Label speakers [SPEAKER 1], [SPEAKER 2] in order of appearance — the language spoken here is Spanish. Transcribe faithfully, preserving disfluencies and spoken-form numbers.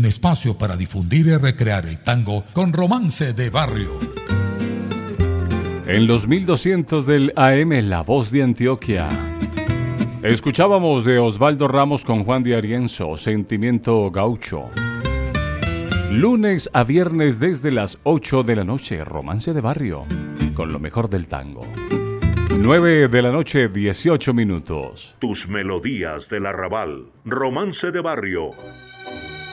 [SPEAKER 1] un espacio para difundir y recrear el tango con romance de barrio.
[SPEAKER 2] En los mil doscientos del A M, La Voz de Antioquia, escuchábamos de Osvaldo Ramos con Juan de Arienzo, Sentimiento Gaucho. Lunes a viernes desde las ocho de la noche, Romance de Barrio, con lo mejor del tango. nueve de la noche, dieciocho minutos.
[SPEAKER 3] Tus melodías del arrabal, Romance de Barrio.